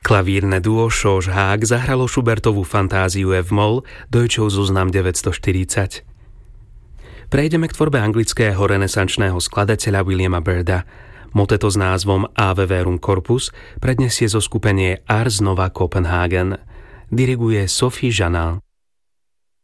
Klavírne duo Schorsch Haag zahralo Schubertovú fantáziu F-moll Deutschov Zoznam 940. Prejdeme k tvorbe anglického renesančného skladateľa Williama Byrda. Moteto s názvom Ave Verum Corpus predniesie zoskupenie Ars Nova Copenhagen. Diriguje Sophie Janal.